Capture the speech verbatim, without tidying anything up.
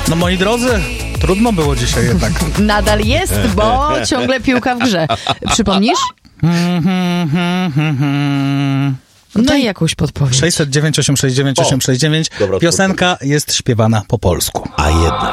No moi drodzy, trudno było dzisiaj jednak. Nadal jest, bo ciągle piłka w grze. Przypomnisz? No daj jakąś podpowiedź. sześć zero dziewięć osiem sześć dziewięć osiem sześć dziewięć. Piosenka jest śpiewana po polsku. A jednak.